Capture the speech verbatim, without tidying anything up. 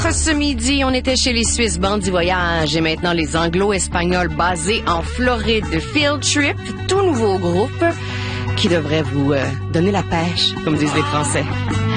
autres, ce midi, on était chez les Suisses Bandit Voyage et maintenant les Anglo-Espagnols basés en Floride. Field Trip, tout nouveau groupe qui devrait vous euh, donner la pêche, comme disent les Français.